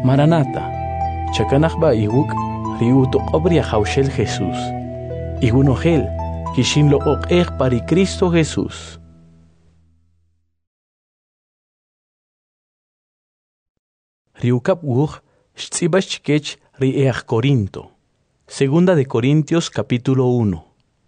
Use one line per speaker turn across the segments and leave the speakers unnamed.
Maranata, chakanakba iwuk riuto obria haushel Jesús. Igunogel, kishin lo pari Cristo Jesús. Riukap wuj, shtzibach kech riech Corinto. Segunda de Corintios capítulo 1.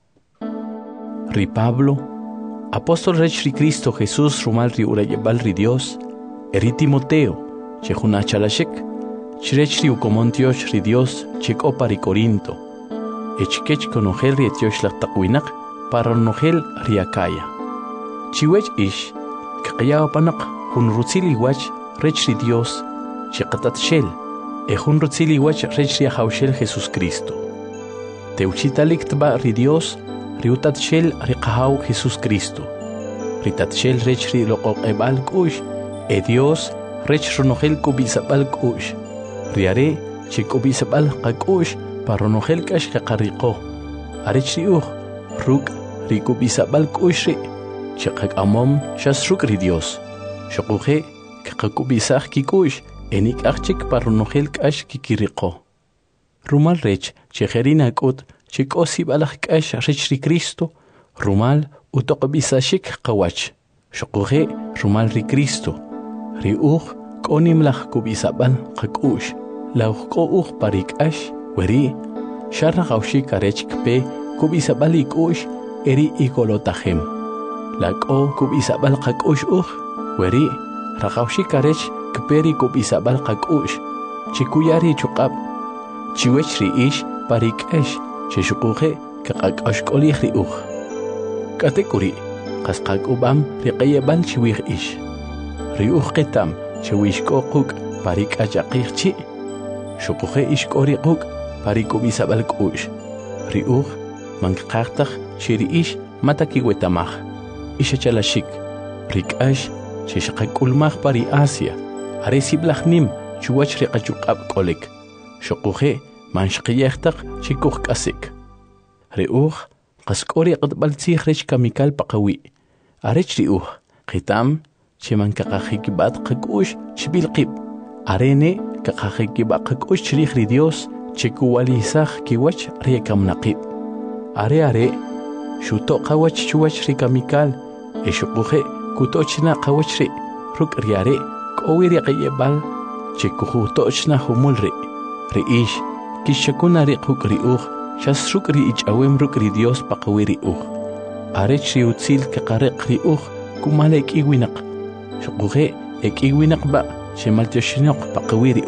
Ri Pablo, apóstol rech ri Cristo Jesús rumal ri urayebal ri Dios, eri Timoteo, chejuna chalashek, chirech ri ukomontiosh ri Dios, chekopa ri Corinto, echkech konogel ri etiosh laqtaquinak, para nogel ri Acaya. Chiwech ish, kaqayao panak, hun rutzili wach, rech ri Dios, cheqatat shel, ejun rutzili wach rech ri haushel Jesús Cristo. Teuchitalik tba ri Dios, riutat shel riqahau Jesús Cristo. Ritat shel rech ri loqoq ebal kush, e Dios rech ronogel kubisabal kush. Riare che kubisabal qakush paronogel kash qaqariqo. Arech ri ruk ri kubisabal kush ri. Cheqaq amom shasruk ri Dios. Shoquje qaqubisaq kikush enik archik paronogel kash kikiriqo. Rumal rech chejerina kut chikosi balaj kash rech ri Cristo, rumal utoqbisashik qawach. Shoquje rumal ri Cristo. Ri konim laj kubisabal qakush. Lauq parik ash weri sharra gaushi karech kpe kubisabal ikush eri ikolotahem. Laqo kubisabal qakush weri ragaushi karech kperi kubisabal qakush. Chikuyari chuqab chiwech ri ish parik ash cheshuquje kaqash qoli ri katekuri qasqaq ubam riqayebal chiwih ish. Ri qitam chiwish qoquk parik ajaqirchi. Shukuje ishkori quk parikubisabal kush. Ri manqaqtaq chiri ish mataki wetamaj. Ishachalashik. Rikash chishaqakulmaj pari Asia. Aresiblajnim chuwach riqachuqab kolek. Shukuje manshqiyaqtaq chikuq kasik. Ri qaskori qatbal tsij rech kamikal paqawi. Arech ri qitam chimankaqajikibat qakush chibilqib. Arene kaqajikibakush chirij ri Dios chikuwalisaj kiwach riekamnaqib. Are shuto qawach chuwach ri kamikal eshuquje kutochna qawach ri ruk riare qowiri qayebal chikujutochna humul ri ish kishakuna ri quk ri shasruk ri ichawem ruk ri Dios paqawiri arech ri utzil kaqariq ri kumalek iwinaq shuquje iwinaq ba shemaltioshinoq paqawiri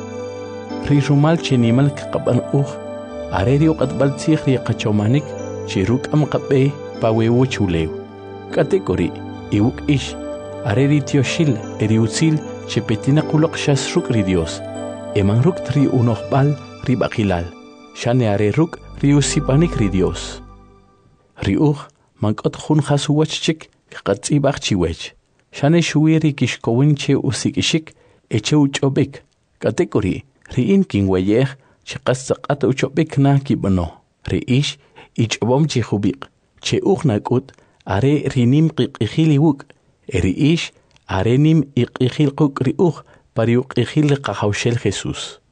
ri rumal chenimal kaqaban areri qatbal tsij ri qachomanik chiruk am qabe pawewo chulew kategori iwuk ish areri tioshil eri utzil chepetina qulaq shasruk ri Dios eman ruk tri unoqbal ri baqilal shane are ruk ri usipanik ri Dios ri mankot khun khasuwach chik qatzibaq chiwech shane shuwiri kishkowin che usikishik eche uchobik kategori ri inkin weyej chiqasaqat uchobik na kibano ri ish ichobom chihubiq che nakut are rinim qiqihili wuk eri ish are nim iqihil quk ri pari uqihil qahawshel Jesús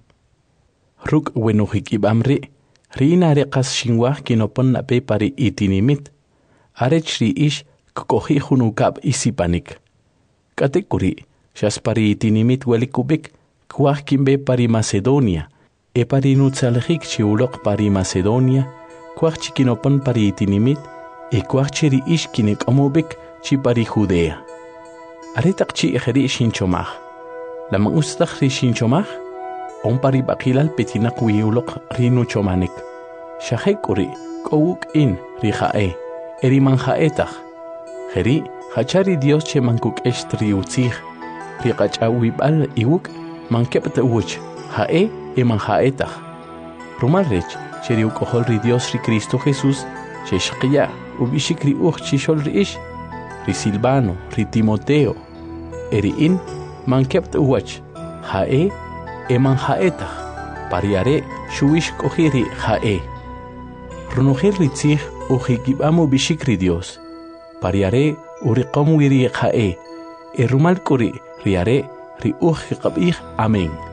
ruk wenujikibamri rina re qas shinwaj kinopon nape pari itinimit arech ri ish kokoji junukab isipanik kategori shas pari itinimit welikubik kwaj kimbe pari Macedonia e pari nutzaljik chiulok pari Macedonia kwaj chikinopon pari itinimit e kwaj chiri ish kinek amobik chi pari Judea aretaq chi ejeri shinchomaj lamang ustaj ri shinchomaj on pari baqilal petinak wiulok ri nuchomanik shahekuri kowuk in ri jae eri manjaetaj jeri hachari Dios che mankuk estri utzij ri qachawibal iwuk mankepta uch jae e manjaetaj rumal rech cheri ukohol ri Dios ri Cristo Jesús che shqiya ubishik ri chishol ri ish ri Silvano ri Timoteo eri in mankepta uch jae e manjaetaj pariare shuish kohiri jae runujel ri tzij ujikibamo bishik ri Dios pariare uriqom wiri jae e rumal kuri riare ri qabih amen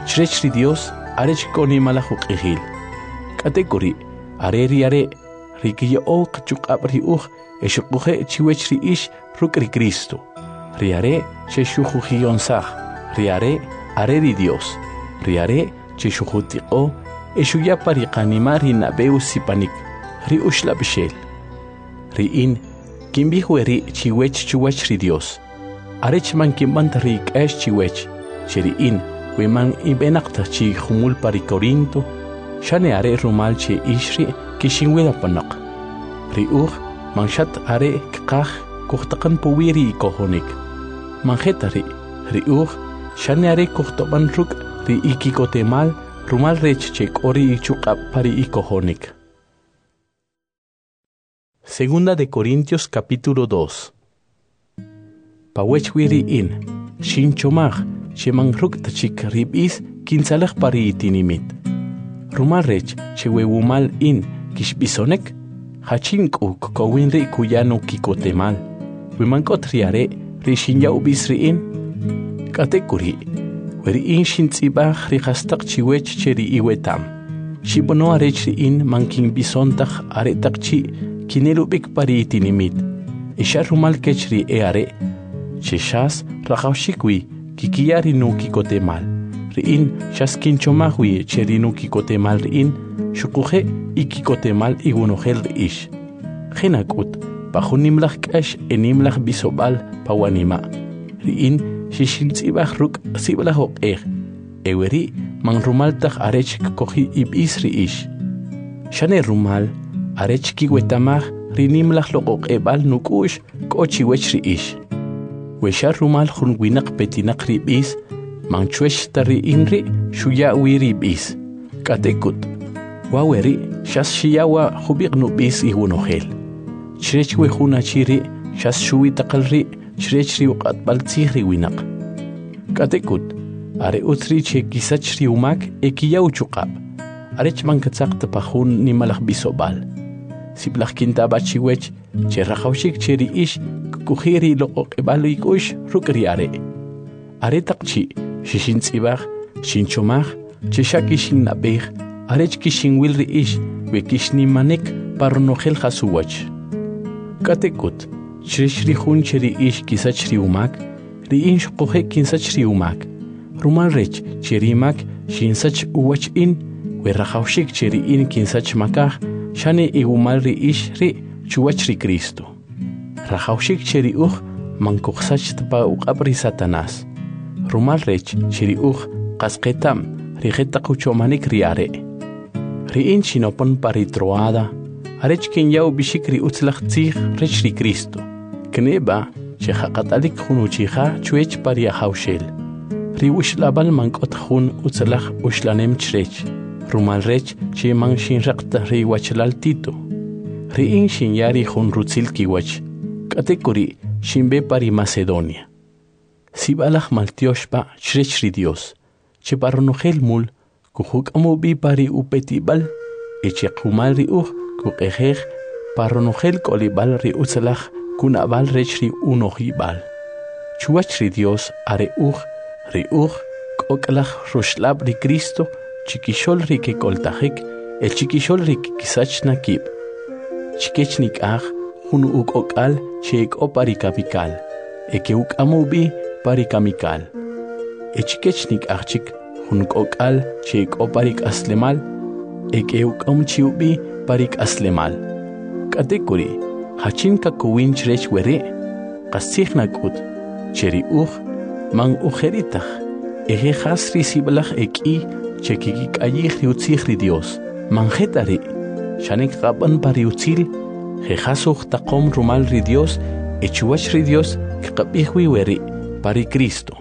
Chrech ri Dios arech koni malajuk ihil. Katekuri areri are rikiya ok chukabri eshukuhe chiwech ri ish rukri Cristo. Riare che shujujionsah. Riare areri Dios. Riare che shujutiko eshuya parikanimari nabeu sipanik. Ri ushla bishel. Ri in kimbihueri chiwech chuwech ri Dios. Arech man kimbant rik esh chiwech. Cheri in weman ibenakta chi humul pari Corinto. Shane are rumal che ishri kishinwela panak. Ri manshat are kah kuhtakan puwiri kohonik. Manjetari ri shane are kuhtoban ruk ri ikikotemal rumal rech che kori ichukap pari ikohonik. Segunda de Corintios capítulo 2. Pawechwiri in shinchomach sheman ruk tachik ribis kinsalach pari itinimit. Rumal rech che wewumal in kishbisonek hachinku kowinri kuyano kikotemal. Wimankot riare rishinya ubisri in katekuri weri in shintzibach rihastak chiwech cheri iwetam. Shibono arechri in mankin bisontach aretakchi kinelubik pari itinimit. Isha rumal kechri eare cheshas rajawshikwi kikiyari no kikotemal. Riin shaskinchomahwi cherinu kikotemal riin shukuhe ikikotemal igunohel riish. Genakut pajunimlach kash enimlach bisobal pawanima. Riin shishintzibach ruk siblahok eweri man rumaltach arech kohi ibis riish. Shane rumal arech kiwetamach rinimlach lokok ebal nukush kochiwech riish. Weshar rumal junwinak petinak ribis manchwesh tari inri shuya wiribis. Katekut waweri shas shiyawa hubik nubis iwunohel. Chrech wehuna chiri shas shuwi takalri chrech riuqat baltzihri winak. Katekut are utri che kisach riumak ekiyaw chukab. Arech mankatzak tapahun ni malach bisobal. Siblach kinta bachiwech che rajawshik cheri ish kuhiri lokok ebalu ikush rukriare. Are takchi shishintzibach shinchomach cheshakishin nabech arech kishin wilri ish wekishni manek parnohel hasuwach. Katekut chreshri hun cheri ish kisachri umak ri insh kohe kinsachri umak. Rumal rech cheri mak shinsach uwach in we rajawshik cheri in kinsach makah shane igumal ri ish ri chuwach ri Cristo. Rajawshik cheri mankuksach tpa uqabri Satanás. Rumal rech cheri qasqetam rijeta kuchomanik riare. Riin chinopon paritroada arech kinyaw bishikri utzlach tzich rech ri Cristo. Kneba chehaqatalik junuchiha chuech paria haushel. Ri ushlabal mankot jun utzlach ushlanem chrech. Rumal rech che man shinraqta ri wachlal tito. Riin shinyari jun rutzil kiwach. Katekuri shimbe pari Macedonia. Sibalach maltioshpa chrech ri Dios. Che parnohel mul kuhuk amobi pari upetibal. Eche kumal ri kukejej parnohel kolibal ri utzalach kunabal rech ri unohibal. Chuach ri Dios are ri koklach rushlab ri Cristo chikishol ri ke koltajik el chikishol ri kisach nakib. Chikechnik junu ukokal chek o parikapikal. Eke uk amobi parikamikal. Echikechnik chik junuk okal chek o parik aslemal. Eke uk chiubi parik aslemal. Katekuri hachin kakuwin chrech were qasihnakut cheri man ujeritach. Eje hasri siblach eki chekikik ayih riutzihri Dios. Manjetari shanek raban pariutzil jejasuj taqom rumal ri Dios echuach ri Dios kqabihwi weri pari Cristo.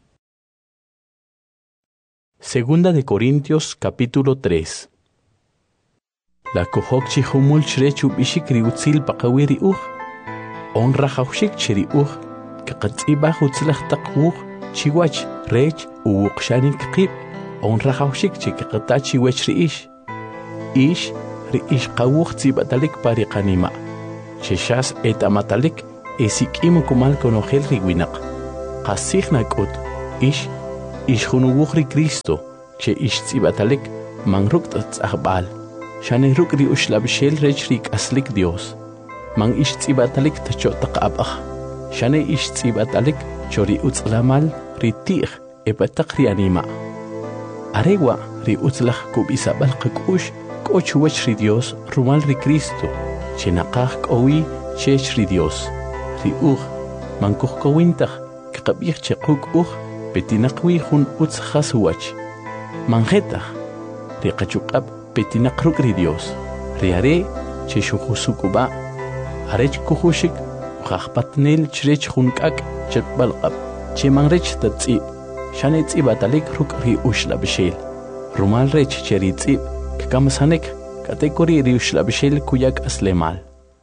Segunda de Corintios capítulo 3. La kohok chihumul chrechu bishikri utzil paqawiri honra haushik cheri kaqatzibah utzlach taqwuh chiwach rech uwuqshanik qib honra haushik chikaqatachi wechri ish ish qawuh tzibatalik pariqanima cheshas etamatalik esikim kumal konohel riwinaq qasihnak ish junuwuh ri Cristo che ixtzibatalek man ruk tzahbal. Shane ruk ri ushlabshel rech rik aslik Dios. Man ixtzibatalek tacho taqabah. Shane ixtzibatalek chori utzlamal ri tig epatak ri anima. Arewa ri utzlach kubisabal qakush kochuwach ri Dios rumal ri Cristo. Chenaqah kowi chech ri Dios. Ri man kuhkowintach kaqabih chekuk petinaqwi hun utzkhaswach. Manjetach ri qachukab petinaqruk ri Dios. Ri are che shuhusukuba arech kuhushik khahpatnel chrech hunkak chetbalqab che mangrech tatsi shane tsibatalik ruk ri ushlabshel rumal rech cheritsi kamsanek kategori ri ushlabshel kuyak aslemal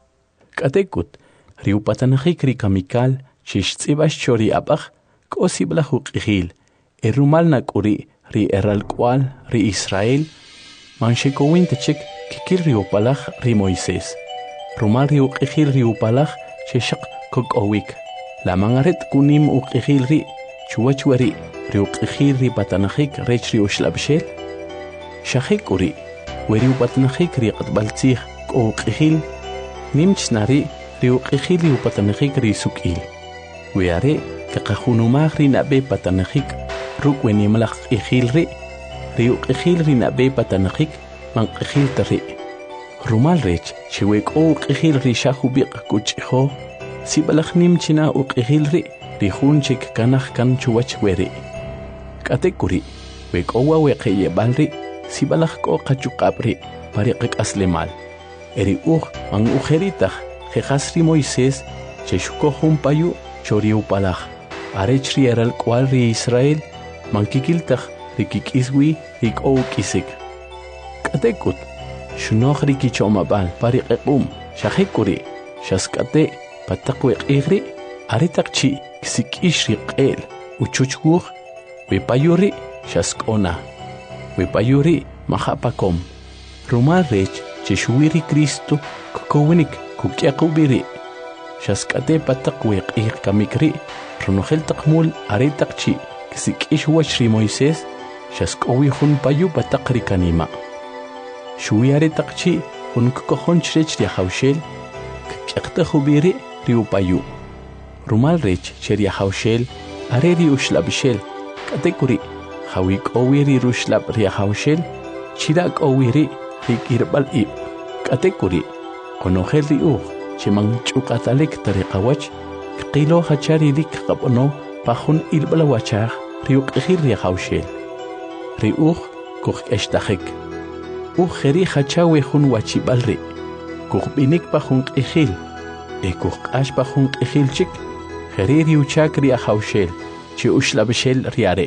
katekut ri upatanakik ri kamikal chishtsibash chori abach kosibla huqihil rumal nakuri ri eralkwal ri Israel manshekowin tchik kikil ri upalach ri Moisés rumal ri uqihil ri upalach cheshaq kokowik la mangaret kunim uqihil ri chuwachwari ri uqihil ri patanakik rech ri ushlabshel shahikuri weri upatanakik ri qatbaltzih uqihil nimchnari ri uqihil ri upatanakik ri sukil weare kaqahunumag ri nabe patanakik rukweni malaq ihil ri uqihil ri nabe patanakik manqihil tari rumal rech chiwek uqihil ri shahubiq kuchho sibalakh nimchina uqihil ri hunchik kanaj kan chuwach weri katekuri wek owa weqeye balri sibalakh ko qachuqabri pariqik aslemal eri man ujeritach jehasri Moisés cheshuko humpayu chori upalach arechri eral kwal ri Israel man kikiltach rikikiswi rik kisik katekut shunokh rikichomabal pariqum shahikuri shaskate pataqweq igri aritaqchi kisikish riqel uchuchguh wipayuri shaskona wipayuri mahapakom rumal rech cheshuwiri Cristo kowinik kukyaqubiri shaskate pataqweq ig kamikri runojel taqmul aritaqchi kisikish wachri Moisés shaskowi hun payu pataqri kanima shuwi aritaqchi hun kokhon chrech ri hawshel kyaqtahubiri ri upayu rumal rech cheria hawshel areri ushlabshel katekuri hawik owiri rushlab ri hawshel chirak owiri ri kirbal ib katekuri konojel ri chimang chuqatalek tariqawach qilo hachari lik qabono pahun ilbala wachar ri uqihir ri hawshel ri kuh eshtahik kheri hachawe hun wachibalri kuh binik pahun qihil kuh qash pahun qihil chik Heriri uchakri a hawshel, chi ushlabshel riare.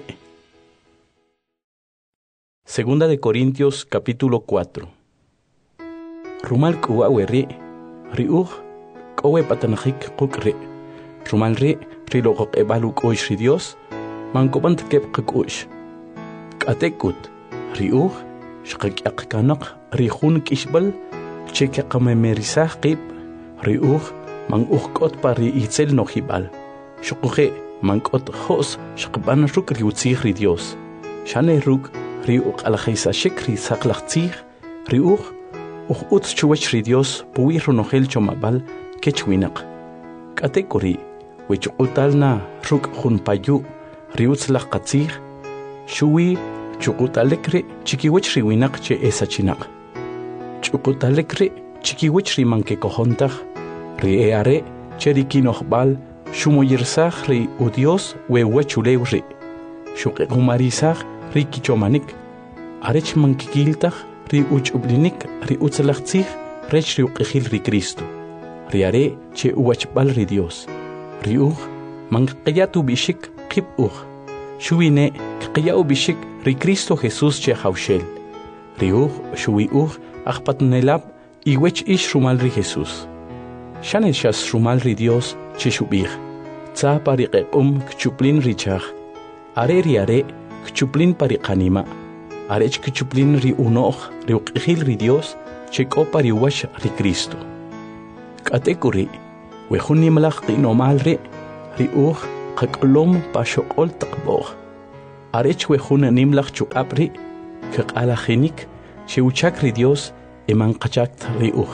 Segunda de Corintios capítulo 4. Rumal kuaweri, riuj, kowe patanajik kukri. Rumal rilogok ebaluk oish Dios, mankobant kep kukush. Katekut, riuj, shkak kanak, rihun kishbal, cheke kamemerisah kip, riuj, man ukot pari itzel no hibal. Shukuje man kot hos shukban ruk riutzih ri Dios. Shane ruk riuk alajisa shikri saklachtzih riuk utz chuwach ri Dios puwi runojel chomabal kechwinak. Katekuri wichukutalna ruk hunpayu riutzlach katzih shuwi chukutalekri chikiwich riwinak che esachinak. Chukutalekri chikiwich ri manke kohontach ri eare cherikinohbal shumoyirsach ri udios we wechuleu ri shuqequmarisach ri kichomanik arech mankikiltach ri uchublinik ri utzalachtzich rech ri uqihil ri Cristo ri are che uwachbal ri Dios ri manqiyatu bishik qib shuwine qiyau bishik ri Cristo Jesús che hawshel ri shuwi achpatnelab iwech ish rumal ri Jesús Shane shas rumal ri Dios cheshubih. Tza pariqequm kchuplin richach. Are kchuplin pariqanima. Arech kchuplin ri unoch ri uqihil ri Dios cheko pariwash ri Cristo. Katekuri wehuni malach qinomal ri qaqlom pashoqol taqboh. arech wejun nimlach chuq'ab ri kaq'alajinik cheuchak ri Dios emanqachakt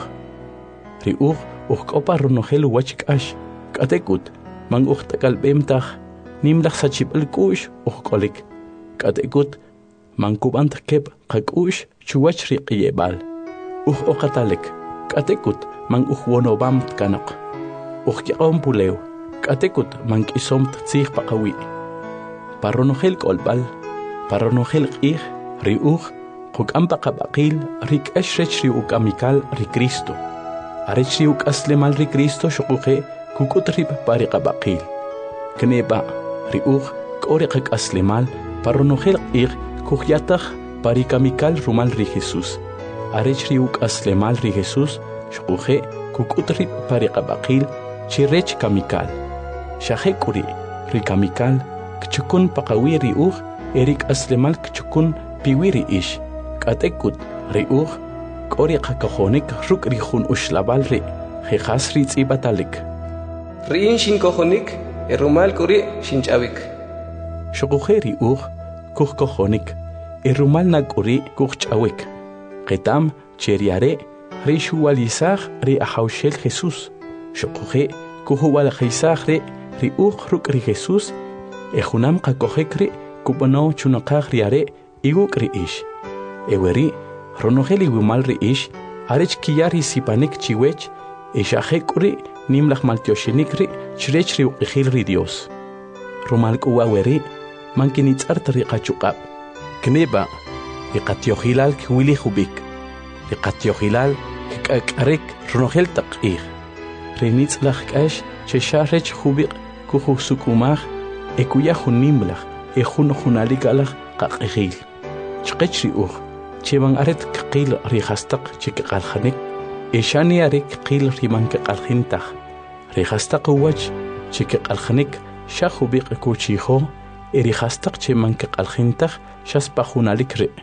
ri k'opa ronojel wach k'ax k'atekut man t'akalb'emtaj nimlaj sachib'al k'u'x k'olik k'atekut man kub'ant keb qak'u'x chuwach ri q'iyeb'al oqatalek k'atekut man wonobamt kanaq yaq'om pulew k'atekut man k'isomt tzij paqawi' parronojel k'olb'al parronojel q'ij ri quk'am paqab'aqil ri k'ax rech ri uk'amikal ri Cristo arech ri uk'aslemal ri Cristo xuquje kuk'ut rib pari qab'aqil kneba ri k'o ri qak'aslemal parronojel q'ij kujyataj pari kamikal rumal ri Jesús arech ri uk'aslemal ri Jesús xuquje kuk'ut rib pari qab'aqil chi rech kamikal xaje k'uri ri kamikal kchukun paqawi ri eri k'aslemal kchukun piwi ri ix k'atekut ri k'o ri qakajonik ruk' ri jun uxlab'al ri jejas ri tz'ibatalik
ri'in xinkojonik rumal k'uri xinch'awik
xuquje ri kujkojonik rumal na k'uri kujch'awik qetam cheriare ri xuwalisaj ri ajawxel Jesús xuquje kujuwalajisaj ri ruk' ri Jesús junam qakojek ri kub'ano chunaqaj ri are iwuk' ri ix eweri ronojel iwimal ri ix arech kiyar isipanik chiwech xaje k'uri nimlaj maltioxinik ri chirech ri uq'ijil ri Dios rumal k'uwa weri man kinitz'art ri qachuq'ab' kneba ri qatioqilal kwili jub'ik ri qatioqilal k'ak'arek ronojel taq q'ij ri nitz'laj k'ax chexa rech jub'iq kujusuk'umaj kuya jun nimlaj jun junalikalaj qaq'ijil chqech ri cheban aret kqil ri jastaq chikqaljanik xani arek qil ri man kqaljintaj ri jastaq wach chikqaljanik xa jub'iq kuchijo ri jastaq che man kqaljintaj xaspa junalik ri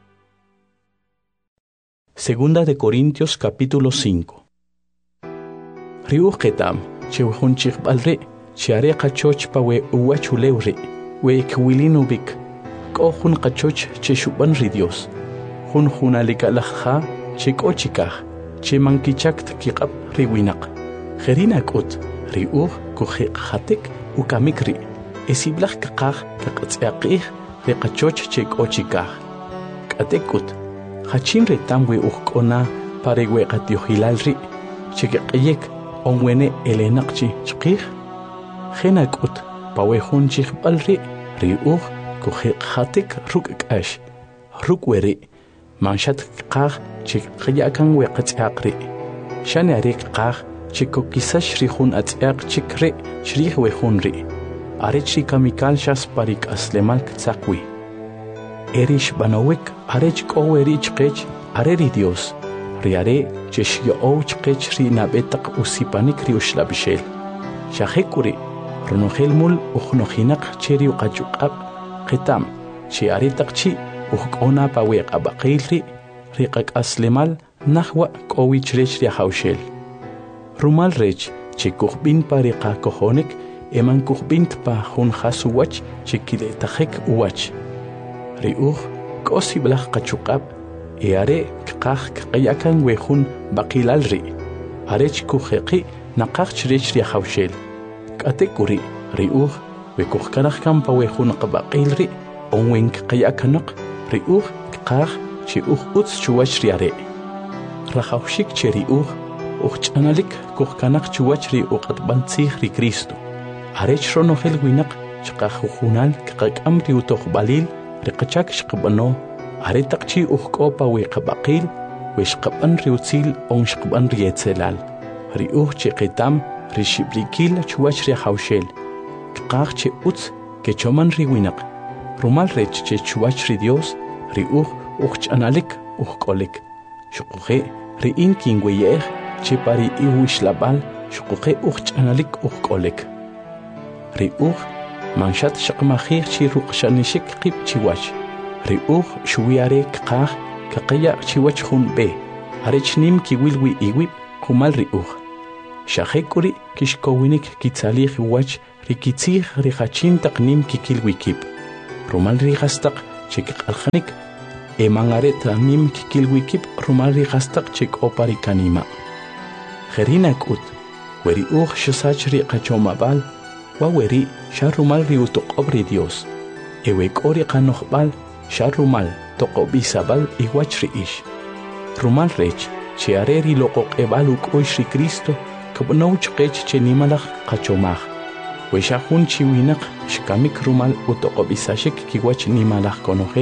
Segunda de Corintios capítulo 5 ri qetam che jun chiqb'al ri chiare qachoch pa we uwachulew ri we kwilinu bik k'o jun qachoch che xub'an ri Dios jun junalikalajja che k'o chikaj che mankichakt kiq'ab ri winaq jerina k'ut ri kujiqjatik ukamik ri esiblaj kaqaj kaq'tz'aqij ri qachoch che k'o chikaj k'atekut jachin retam we k'ona pare we qatiojilal ri che q'iyek onwene elenaqchi chqij jena k'ut pawe jun chiqb'al ri kujiqjatik ruk' k'ax ruk' weri manxat qaj che qyakan we qatz'aq ri xani are qaj che kokisax ri jun atz'aq chik ri chrij we jun ri arech ri kamikal xas pari k'aslemal ktzaqwi eri xb'anowik arech k'o weri chqech are ri Dios ri are che xyo'ow chqech ri nab'etaq usipanik ri uxlab'ixel xaje k'uri ronojel mul ujnojinaq che ri uqachuq'ab' qetam che are taq chi k'ona pa we q'ab'aqil ri qak'aslemal najwa k'o wi chirech ri ajawxel rumal rech che kujb'in pa ri qakojonik eman kujb'int pa jun jas uwach che kile'tajek uwach ri k'o siblaj qachuq'ab' are kqaj kqyakan we jun b'aqilal ri arech kujeqi naqaj chirech ri ajawxel k'atek k'uri ri we kujkanaj kan pa we jun q'ab'aqil ri onwen kqyakanaq ri kqaj che utz chuwach ri are rajawxik che ri ch'analik kujkanaq chuwach ri uq'atb'al tzij ri Cristo arech ronojel winaq chqaj junal kqak'am ri utojb'alil ri qachak xqb'ano are taq chi k'o pa we q'ab'aqil we xqab'an ri utzil on xqb'an ri etzelal ri che qetam ri xib'rikil chuwach ri ajawxel kqaj che utz ke choman ri winaq rumal rech che chuwach ri Dios ri ch'analik k'olik xuquje ri kinweyej che pari iwixlab'al xuquje ch'analik k'olik ri manxat xaqmajij chi ruqxanixik qib' chiwach ri xuwiare kqaj kaqya chiwach jun b'e arech nim kiwil wi iwib' jumal ri xaje k'uri kixkowinik kitzalij wach ri kitzij ri jachin taq nim kikil wi kib' rumal riqastaq chik alkhanik emangareta nim kikilwikip rumal riqastaq chik opari kanima Gerina kut weri shasachri qachomabal wa weri sharumal riutoqobri Dios ewekori qanoqbal sharumal toqobisabal iwachri ish rumal rech chiareri loqoqebal uk'oyshri Cristo kabnouch qech chenimalaq qachomaj weshajun chiwinaq shkamik rumal utoqobisashik kiwach nimalaq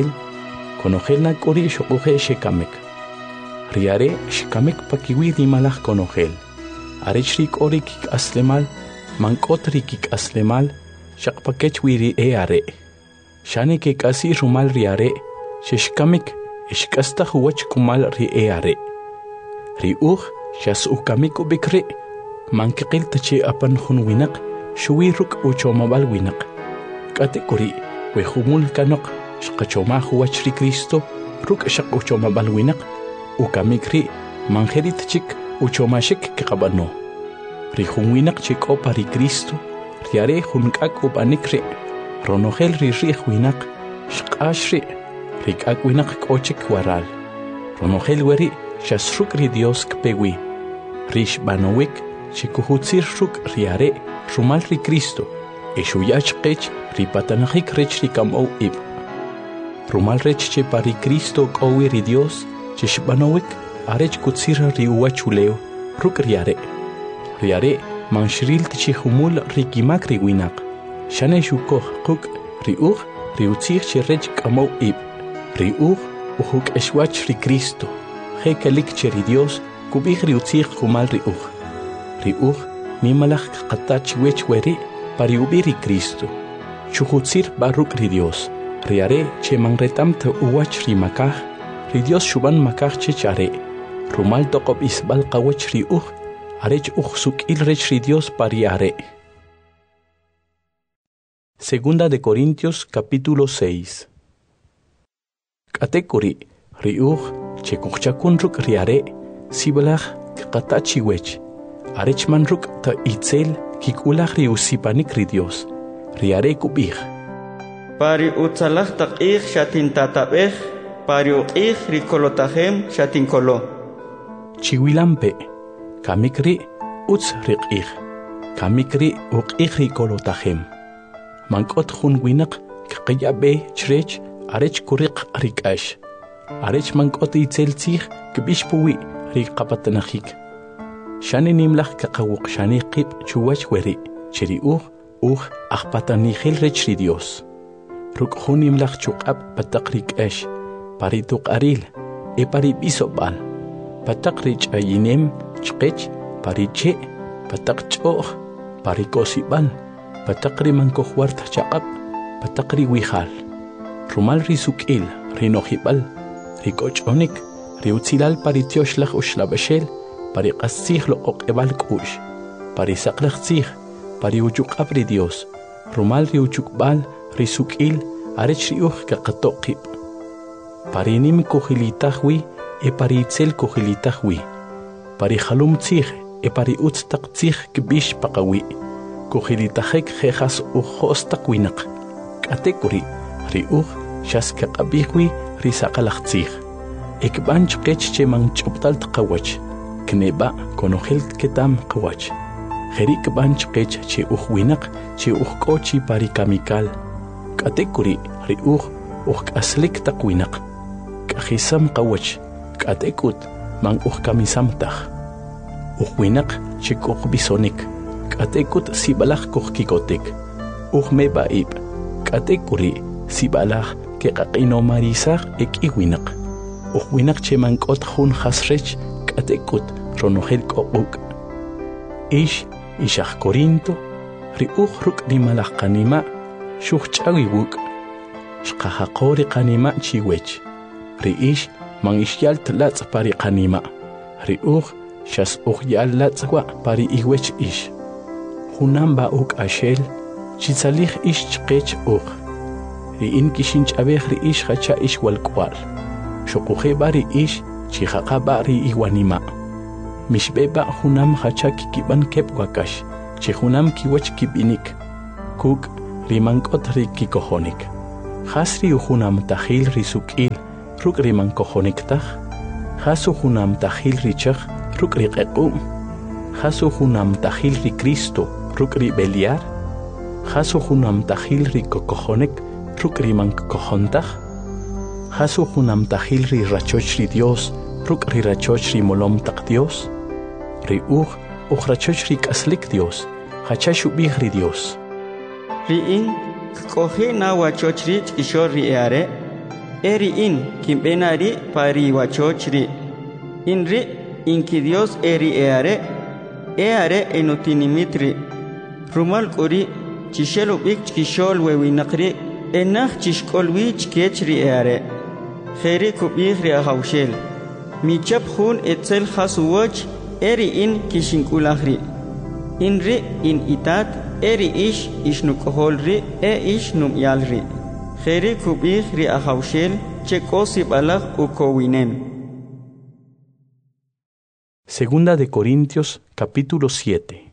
konojel nak'uri shuquje shekamek riare shkamik pakiwi nimalaq konojel arechri k'ori kik'aslemal mank'otri kik'aslemal shaqpakech wiri are shani kek'asi rumal riare shishkamik ishk'astaj wach kumal ri are riuj xas'ukamik ubikri mankiqil tachi apan jun winaq shuwi ruk' uchomabal winaq k'ate k'uri wejumul kanoq shqachomaj wach ri Cristo ruk' shaq uchomabal winaq ukamik ri manjerit chik uchomashik kiqab'ano ri jun winaq chik'opa ri Cristo riare jun k'ak ub'anik ri ronojel ri ri'j winaq shq'ax ri k'ak winaq k'ochik waral ronojel weri xasruk' ri Dios kpewi rixb'anowik chikujutzir ruk' riare rumal ri Cristo exuyach qech ri patanajik rech ri kam'ow ib' rumal rech chepa ri Cristo k'owi ri Dios chixb'anowik arech kutzir ri uwachuleo ruk' riare manxril tchijumul ri kimak ri winaq xane xukoj quk' riuj riutzij chirech k'amow ib' riuj ujuk'exwach ri Cristo jekelik che ri Dios kub'ij riutzij kumal riuj nimalaj qatach wech weri pariubi ri Cristo chujutzir baruk ri Dios riare che manretam te uwach ri makaj ri Dios shuban makaj chechare rumal toqob isbal qawach riuj arech suk'il rech ri Dios pariare. Segunda de Corintios capítulo 6. Katekuri riuj chekuchakun ruk riare sibalaj qatachi wech arech man ruk ta itzel kikulaj riusipanik ri Dios riare kubij
pari utzalaj taqij shatin tatabej pari uqij rikolotajem shatin kolo
chiwilampe kamikri utz riqij kamikri uqij rikolotajem mankot jun winaq qqiyabe chrech arech kuriq rik'ax arech mankot itzel tzij kbixpuwi riqapatanajik shani nimlaj kaqawuq shani qib chuwach weri chiri uj ajpatanijil rech ri Dios ruk' jun nimlaj chuq'ab pataq rik'ax parituq'aril parib'isob'al pataq rich'ayinem chqech pariche' pataq ch'o'j parik'osib'al pataq rimankojwart chaq'ab pataq riwijal rumal risuk'il rinojib'al rik'och'onik riutzilal parityoxlaj uxlab'exel pariq'astzij loq'oq'eb'al k'u'x parisaqlaj tzij pariuchuq'ab ri Dios rumal riuchukb'al risuk'il arech riuj qaqatoqib' parinim kujilitaj wi pariitzel kujilitaj wi parijalum tzij pariutz taq tzij kb'ix paqawi kujilitajek jejas ujos taq winaq k'atekuri riuj xaskaq'ab'ij wi risaqalaj tzij ekb'an chqech che manch'ubtal tqawach kneba' konojel ketam qawach jeri kb'an chqech che uj winaq che uj k'o chi parikamikal k'atekuri riuj uj k'aslik taq winaq k'ajisam qawach k'atekut man uj kamisamtaj uj winaq che k'uj bisonik k'atekut sib'alaj kuj kikotek uj meba' ib' k'atekuri sib'alaj keqaq'inomarisaj ek'i winaq uj winaq che mank'ot jun jasrech k'atekut ronojel k'oq'uk' ix ixaj Corinto riuj ruk' nimalaj qanima' xujch'awi wuk' xqajaqo ri qanima' chiwech ri'ix man ixyal tlatz' pari qanima' riuj xas uj yal latz' wa' pari iwech ix junam ba'uk axel chitzalij ix chqech uj ri'in kixinch'abej ri'ix jacha' ix walk'wal xoqujeb'a ri'ix chijaqab'a ri iwanima' mixb'eb'a junam jacha' kikib'an kep wakax chi junam kiwach kib'inik kuk' rimank'ot ri kikojonik Hasri ujunam tahil risukil ruk riman kohonektah. Hasu junam tahil richach ruk riqequm. Hasu junam tahil ri Cristo ruk ri beliar. Hasu junam tahil ri kokohonek ruk riman kohontah. Hasu junam tahil ri rachoch ri Dios ruk ri rachoch ri molom tak Dios. Ri rachoch ri kaslik Dios. Hachashu bih ri Dios.
Ri in kohi na wachoch ri ishor ri eare. Eri in kimbena ri pari wachoch ri. In ri inki Dios eri eare. Eare enutinimitri. Rumal kuri chishelo bik chkishol wewinakri. Enach chishkol wich kechri eare. Kheri kubih ri ahawshel. Michap hun etzel hasuwach. Eri in kishinkulahri. In ri in itat. Eri ish nukohol ri. Ish numyal ri. Kheri kubih ri ahawshel. Chekosib alah ukowinem.
Segunda de Corintios, capítulo 7.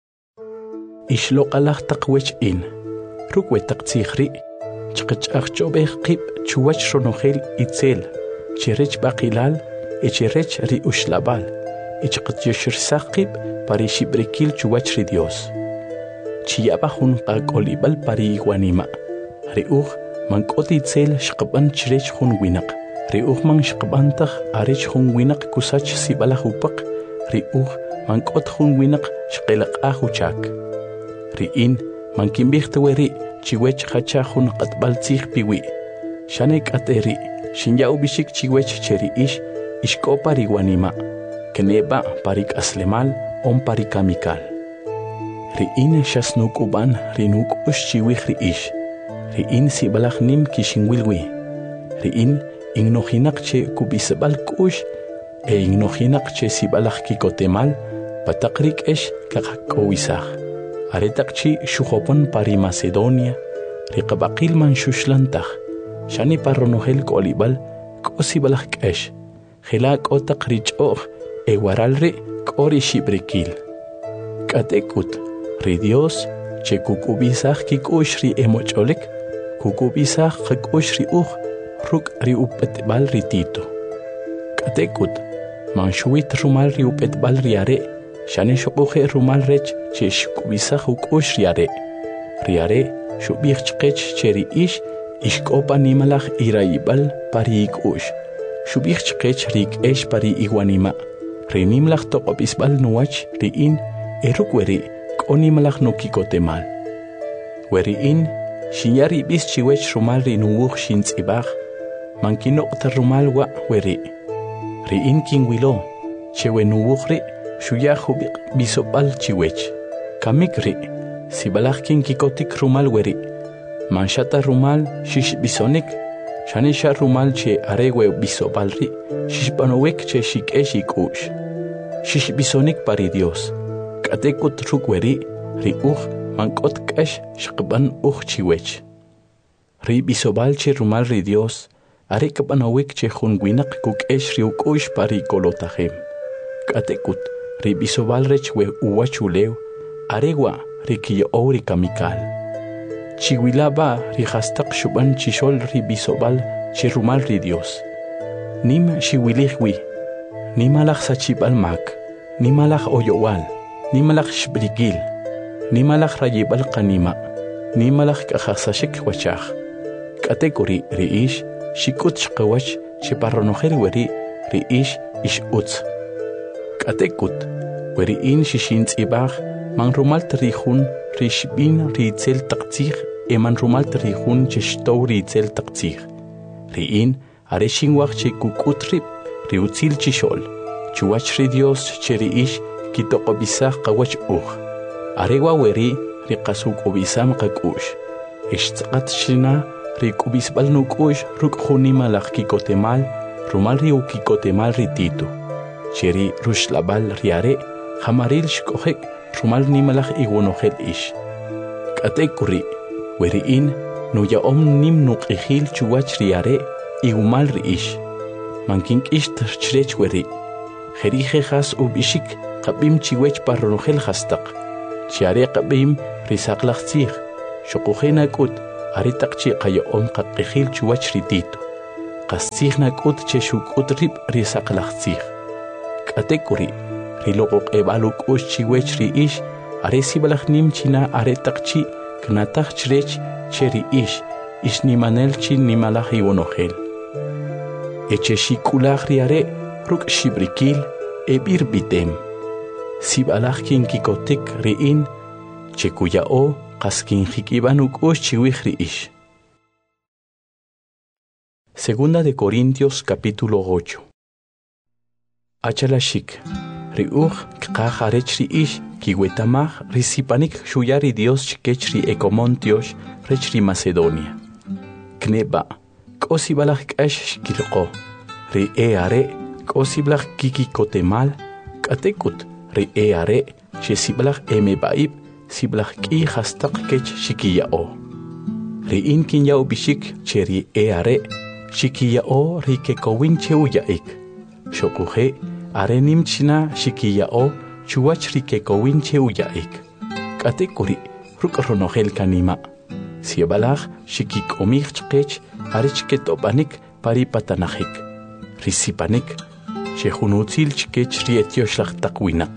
Ishlok alah takwech in. Rukwe taktsikhri. Chqachachobeh qib chuwach ronogel itzel. Cherech bakilal. Echerech ri ushlabal. Ichqachishrsaqib parishibrekil chuwach ri Dios. Chiyabahun qakolibal pari iguanima. Riuch mankot itzel shqaban cherech hun winak. Riuch man shqabantah arech hun winak kusach sibalah upak. Riuch mankot hun winak shqelaq ahuchak. Riin mankimbihtawe chiwech hacha hun qatbal tzih piwi. Shanek ateri shinyau bishik chiwech cheri ishkopa riguanima. Keneba parik aslemal on parikamikal. Riin shasnuk uban rinuk chiwich riish. Riin sibalach nim kishinwilwi. Riin ignohinak che kubisabal kush ignohinak che sibalach kikotemal patakrik kakakowisach. Aretakchi shuhopon pari Macedonia riqabaqil man shushlantach shani parronohel kolibal kosibalach kesh khilak otak richoch ewaralri kori shibrekil katekut ri Dios che kukubisach kikush ri emocholek kukubisach kikush ri ruk ri upetbal ri Tito katekut manshuit rumal ri upetbal riare shane shokohe rumal rech che shkubisach ukush riare shubich chqech cheri ishkopa nimalach iraibal pari ikush shubich chqech rik pari iguanima rinimlach toqobisbal nuach riin erukweri konimalach nokikotemal weriin shinyari bis chiwech rumal ri nuwuch shintzibach mankinokta rumal wa weri riin kinwilo chewe nuwuchri shuyahu bisopal chiwech kamikri sibalach kinkikotik rumal weri manshata rumal shish bisonik shanisha rumal che arewe bisopalri shishpanowek che shikeshikush shish bisonik pari Dios katekut rukweri riuch mankot kesh shqban chiwech ri bisobal che rumal ri Dios are kapanowek che junwinak kukesh riukush pari kolotahem katekut ri bisobal rech we uwachuleu arewa rikiyo ori kamikal chiwilaba ri hastak shuban chishol ri bisobal che rumal ri Dios nim shiwilihwi nimalach sachibal mak nimalach oyowal nimalach shbrigil nimalach rayibal qanima nimalach kahasashik wachach katekuri riish shikut shqawach cheparronojer weri riish ishutz katekut weriin shishintzibach man rumal trihun rishbin ritzel taqtzig eman rumal trihun cheshtow ritzel taqtzig riin areshinwach che kukutrib riutzil chishol chuwach ri Dios cheriish kitoqobisach qawach arewa weri riqasuk obisam qakush ishtzqat shina rikubisbal nukush rukhunimalach kikotemal rumal riukikotemal ritito cheri rushlabal riare hamaril shkohek rumal nimalach igunohel katekuri weriin nuya nim nuqihil chuwach riare igumal riish mankink chirech weri jerije has ubishik qabim chiwech parronohel hastaq chiare qabim risaqlach tzig shokuhenakut aritaqchi qayo'on qaqijil chuwach ritito qastigna k'ut che xuk'ut rib risaqlaqtzij k'atekuri riloqoq ebalu k'ux chiwech ri'ix are sibalaj nim china are taqchi knataj chrech che ri'ix ixnimanel chi nimalaj iwonojel eche xikulaj riare ruk xibrikil ebir bitem sibalaj kinkikotik ri'in che kuya'o qaskin jik'iban uk'ux chiwij ri'ix. Segunda de Corintios capítulo 8. Achalashik riuj kqaj arech ri'ix kiwetamaj risipanik xuyari Dios chikech ri Ecomontios rech ri Macedonia kneba k'osibalaj k'ax xkilqo ri are k'osiblaj kikikotemal k'atekut ri are xesiblaj emebaib siblaj k'i hastaq kech xikiya'o ri in kinya'o bixik che ri are xikiya'o ri kekowin che uya'ik xokuje are nimchina xikiya'o chuwach ri kekowin che uya'ik k'atekuri ruk' ronojel kanima siebalaj xikik'omij chqech are chket'opanik pari patanajik risipanik xejunutzil chkech ri etioxlaj taq winaq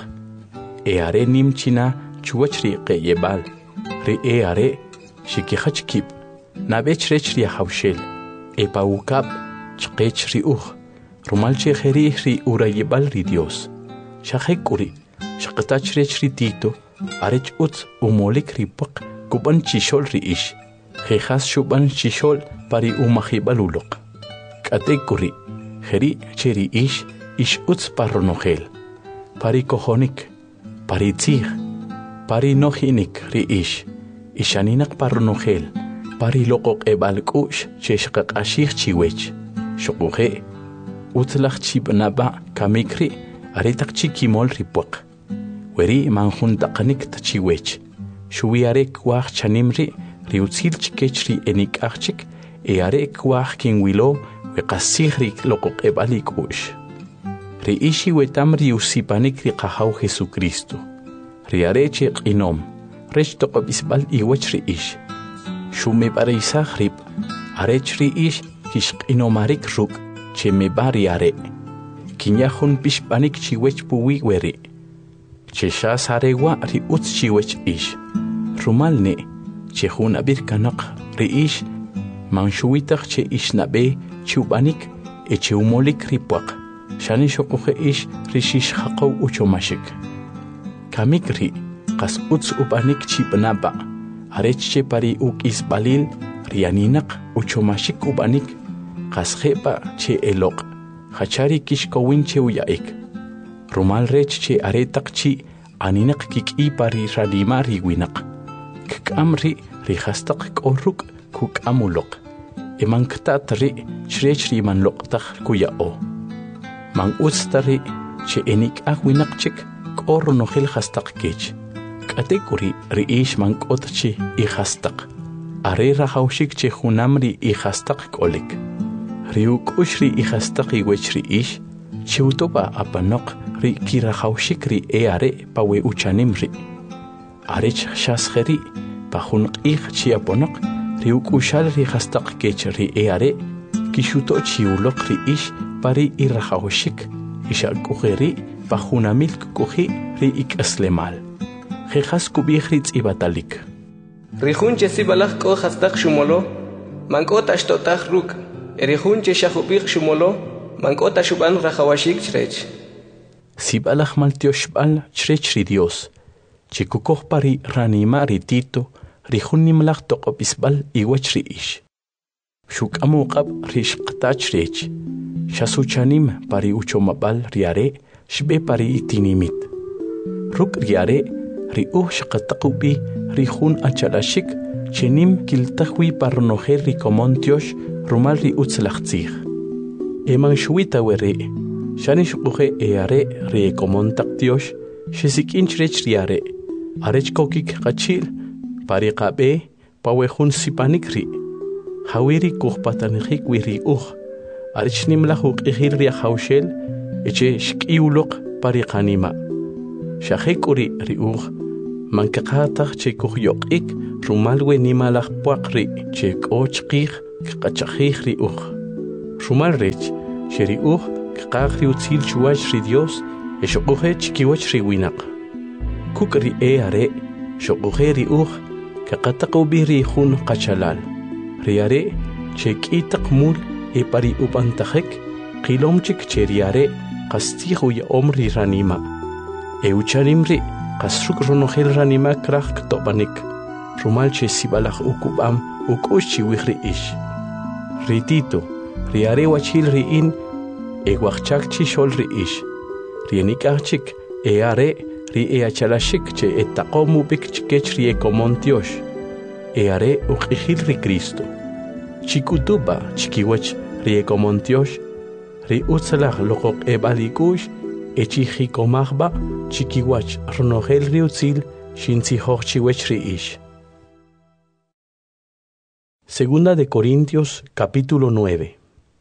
are nimchina chuwach ri qe'yeb'al ri are xikijach kib' nab'ech rech ri ajawxel epawukab' chqech ri uj rumal che jerij ri urayib'al ri Dios xajek'uri xaqtach rech ri Tito arech utz umolik ri puq kub'an chixol ri'ix jejas xub'an chixol pari umajib'al uloq k'atek'uri jeri che ri'ix ix utz parronojel pari kojonik pari tzij pari nojinik ri'ix ixaninaq parronojel pari loqoq'eb'al k'u'x che xqaq'axij chiwech xoquje utzlaj chib'naba' kamikri aretaq chikimol ri puq weri manjuntaqanik tachiwech xuwi are kwaj chanimri ri utzil chkech ri enik'aj chik are kwaj kinwilo weqasij ri loqoq'eb'al ik'u'x ri'ix iwetam ri usipanik ri qajaw Jesucristo ri are che q'inom rech toq'ob'isb'al iwach ri'ix xumeb'arisaj rib' arech ri'ix kixq'inomarik ruk' che meb'ar ri are kinyajun pixb'anik chiwech puwi weri che xas arewa ri utz chiwech ix rumal ne che jun abir kanaq ri'ix manxuwitaj che ixnab'e chiub'anik che umolik ri puaq xani xoquje ix ri xixjaqow uchomashik kamik ri qas utz ub'anik chib'naba' arech che pari uk'isb'alil ri aninaq uchomashik ub'anik qas je'pa che eloq hachari kixkowin che uya'ik rumal rech che aretaq chi aninaq kik'i pari ranima ri winaq kk'am ri hastaq k'o ruk' kuk'am uloq emanktat ri chrech ri manloqtaj kuya'o man utzta ri che enik'aj winaq chik k'o ronojel hastaq kech k'atek'uri ri'ix mank'ot chi ijastaq are rajawxik che junam ri ijastaq k'olik ri uk'ux ri ijastaq iwech ri'ix chiwtopa apanoq ri kirajawxik ri are pawe uchanim ri arech xasjeri pa jun q'ij chi aponoq ri uk'uxal ri jastaq kech ri are kixuto chiwloq ri'ix pari irajawxik ixak'ujeri pa junamil k'uji ri ik'aslemal jejas kub'ij ri tz'ibatalik
ri jun che sibalaj k'o jastaq xumolo mank'o taxto'taj ruk' ri jun che xajub'ij xumolo mank'o taxub'an rajawashik chrech
sibalaj maltioxb'al chrech ri Dios che kukoj pari ranima ri Tito ri jun nimlaj toq'ob'isb'al iwach ri'ix xuk'am uq'ab' ri xqtach rech xasuchanim pari uchomab'al ri are xb'e pari itinimit ruk' ri are ri uj xaqataq ub'i ri jun achalaxik chenim kiltajwi parronojel ri Comontios rumal ri utzlaj tzij eman xuwita weri xani xuquje are ri Comontaq Tiox xesik'in chrech ri are arech kokik qachil pari qab'e pawe jun sipanik ri hawiri kujpatanijik wi ri uj arech nimlaj uq'ijil ri ajawxel eche xk'iwloq pari qanima xajek'uri ri uj mankaqataq che kuhyok'ik rumalwe nimalaj puaqri che k'ochqij kqachaqij ri uj rumal rech che ri uj kqaq ri utzil chuwach ri Dios xoquje chikiwach ri winaq kuk ri are xoquje ri uj kaqataq ubi ri jun qachalal ri are che k'itaq mul pari upantajek qilomchik che ri are qastij uya omri ranima ucharimri qasruk ronojel ranima kraj ktopanik rumal che sibalaj ukubam ukush chiwij ri ish ritito ri are wachil ri in waqchak chi shol ri ish ri nikachik are ri achalashik che etaqomu bik chikech ri komontiosh are uqijil ri Cristo chikutuba chikiwach ri komontiosh ri utzalaj loqoq ebalikush echijikomajba chikiwach ronojel ri utzil shintzijoj chiwech ri ish. Segunda de Corintios capítulo 9.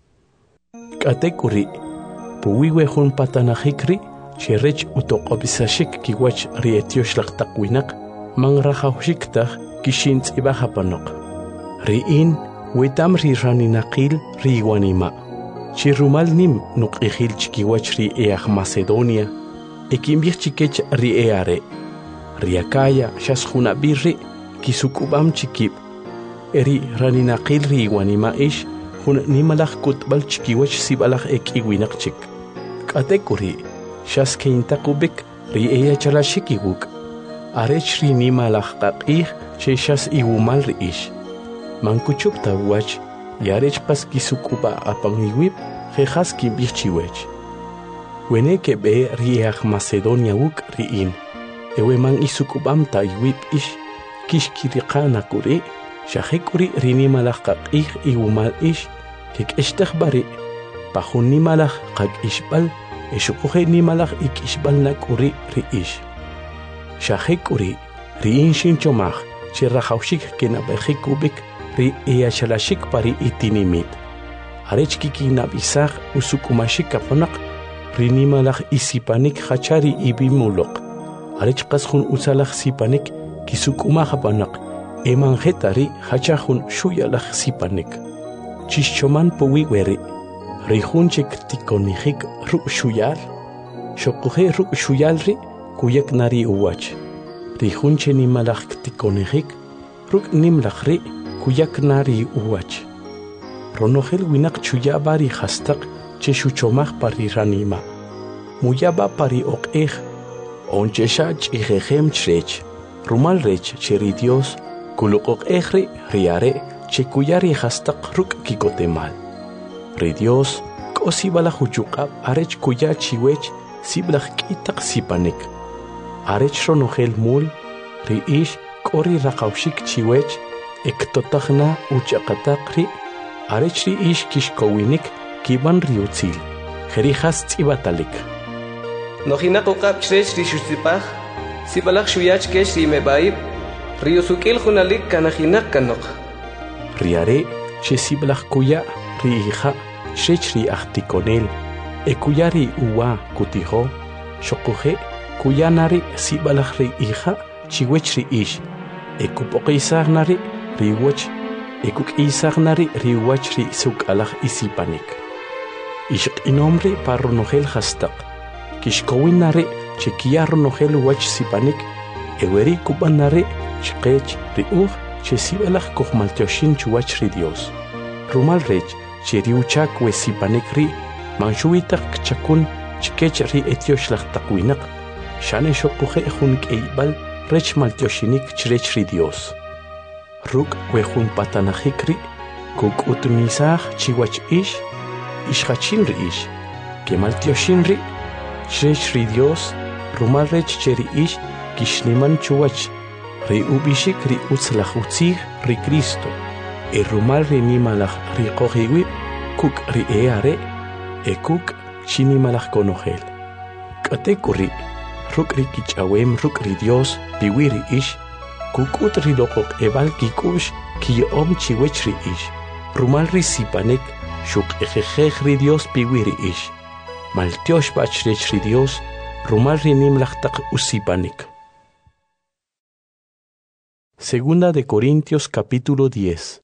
Katekuri puwiwe jun patanajikri cherech utoqobisashik kiwach ri etiosh laqtaqwinaq mangrajawshiktaj kishintz ibajapanaq ri in wetam ri raninaqil ri iwanima chirumal nim nuqijil chikiwach ri Macedonia ekimbij chikech ri are ri Acaya shasjunabirri kisukubam chikib eri raninaqil ri iwanima ish jun nimalaj kutbal chikiwach sibalaj iwinaqchik k'atekuri shaskeintakubik ri chalashikibuk arech ri nimalaj qaqij che shas iwumal ri ish mankuchupta wach yarech pas kisukuba apangiwip jejas kimbij chiwech wene ke be ri Macedonia wuk ri in ewe man isukubam ta iwip ish kishkiriqana kuri shahekuri ri nimalaj qaqij iwumal ish kek'eshtaj bari pajun nimalaj qak'ishb'al xuquje nimalaj ik'ishb'al nak'uri ri ish shahekuri ri in shinchomaj che rajawshik kenab'ejikubik ri achalashik pari itinimit arech kikinab'isaj usukumashik kapanaq ri nimalaj isipanik hachari ibimuloq arech qas jun utzalaj sipanik kisukumaj apanaq emanjetari hachajun shuyalaj sipanik chishchoman puwiweri ri junchik tikonijik ruk' shuyal xoquje ruk' shuyal ri kuyak nari uwach ri junche nimalaj tikonijik ruk' nimlaj ri kuyak nari uwach ronojel winaq chuyaba ri hastaq che xuchomaj pari ranima muyaba pari oq'ej onchesha ch'ijejem chrech rumal rech che ri Dios kuluq'oq'ej ri are che kuyari hastaq ruk' kikotemal ri Dios k'osibalaj uchuq'ab arech kuya chiwech siblaj k'itaq sipanik arech ronojel mul ri ish k'ori raqawshik chiwech ektotajna uchaqataq ri arech ri ish kishkowinik kiban ri utzil jerijas tz'ibatalik
nojinaq uqab chrech ri xutzipaj sibalaj xuyach kesh ri mebaib ri usuk'il junalik kanajinaq kanoq
ri are che siblaj kuya ri hija chrech ri ajtikonel kuya ri uwa kutijo xoquje kuya nari sibalaj ri hija chiwech ri ish kupoqisaj nari ri wach kuk'isaj nari ri wach ri suk'alaj isipanik ixq'inom ri pa ronojel hastaq kixkowin nari che kiya ronojel wach sipanik eweri kub'an nari chqech ri uj che sibalaj kojmaltioxin chuwach ri Dios rumal rech che ri uchak we sipanik ri manxuwitaq kchakun chkech ri etiox lajtaqwinaq xane xoquje jun k'eyb'al rech maltioxinik chrech ri Dios ruk' we jun patanajik ri kuk'utnisaj chiwach ish ixjachin ri ish kemaltioxin ri chrech ri Dios rumal rech che ri ish kixniman chuwach ri ubixik ri utzlaj utzij ri Cristo rumal ri nimalaj ri qojiwib kuk ri are kuk chinimalaj konojel k'atekuri ruk' ri kich'awem ruk' ri Dios piwi ri ish kuk'ut ri loqoq'eb'al kik'u'x kiyo'om chiwech ri ish rumal ri sipanik xuq'ejejej ri Dios piwi ri ish maltiox b'ach rech ri Dios rumal ri nimlaj taq usipanik Segunda de Corintios capítulo 10.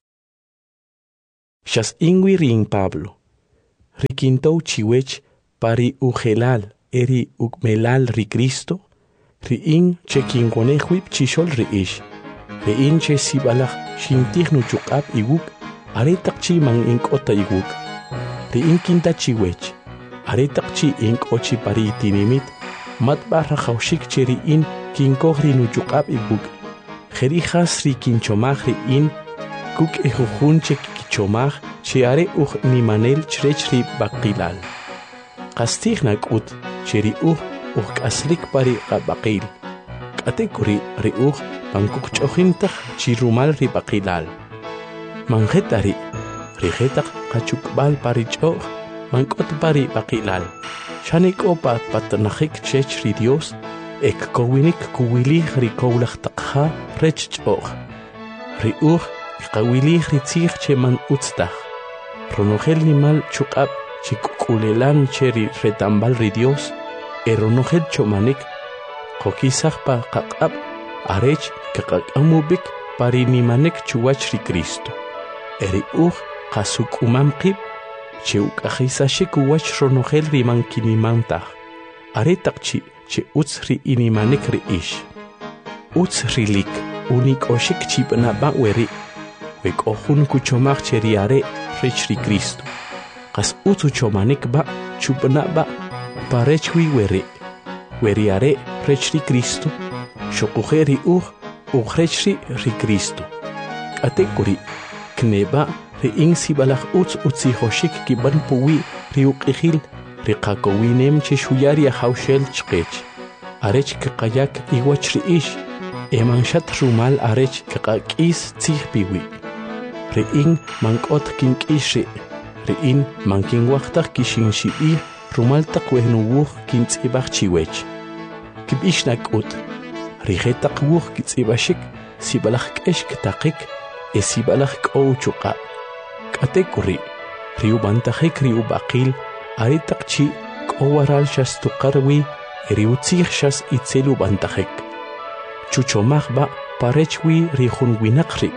Shas ingui ring Pablo. Riquintou chiwech pari ugelal eri ukmelal ri Cristo. Riin che kingonejwip chishol riish. Riin che sibalach shintignu chukap iguk. Aretak chi mang inkota iguk. Riin kinta chiwech. Aretak chi inkochi pari itinimit. Matbarra haushik che riin kinkohri nu chukap iguk. Jerijas ri kinchomaj riin. Kuk ejujun che kichomaj che are nimanel chrech ri bakilal. Kastignak ut che ri kaslik pari qabaqil. Katekuri ri pankuk chojintach chi rumal ri bakilal. Manjetari rijetak kachukbal pari choj mankot pari bakilal. Shanik opa patnajik chech ri Dios ek kowinik kuwili ri kowlach takha rech choj. Ri Kawili ritzig che man utztach. Ronogel nimal chukab che kukulelan che retambal ri Dios. Ronogel chomanik. Kokisach pa kakab. Arech kakakambubik pari nimanek chuwach ri Cristo. Eri kasuk umamkib. Che ukajisashik uwach ronogel riman kinimantach. Aretak che utz ri inimanek ri ish. Utz rilik unik oshik chipna ba weri. Wek ohun kuchomach cheriare rech ri Cristo. Kas utu chomanik ba chupna ba parechwi weriare rech ri Cristo. Shokujeri uchrechri ri Cristo. Katekuri kneba ri insibalach utzi hoshik kiban puwi ri ukihil ri kakowinem che shuyari haushel chkech. Arech kakayak iwach ri ish. Emanshat rumal arech kakakis tzih piwi. Riin mankot kinkishri. Riin mankinwachtak kishinshibi rumaltak wehnuwuch kintzibach chiwech. Kibishnak ut. Rijetak wuch kitzibashik sibalach keshk takik sibalach kou chuqa. Katekuri. Riubantajik riubakil aritak chi kowaral shas tukarwi riutzich shas itzelu bantajik. Chuchomach ba parechwi rijun winakri.